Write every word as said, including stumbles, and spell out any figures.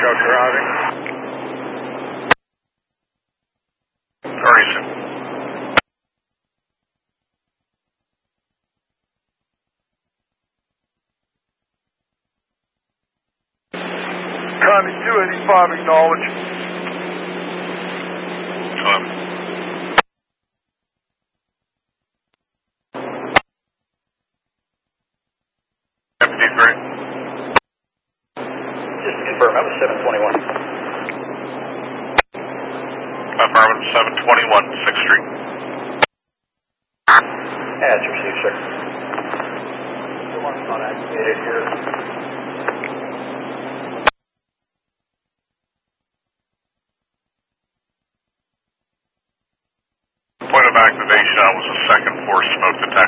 Echo driving. Very soon. Connie two eighty-five, acknowledge. Um, fifty-three. Just to confirm, that was seven twenty-one. Affirmative, seven twenty-one, sixth Street. As received, sir. The one's not activated here. Point of activation, I was a second force smoke detector.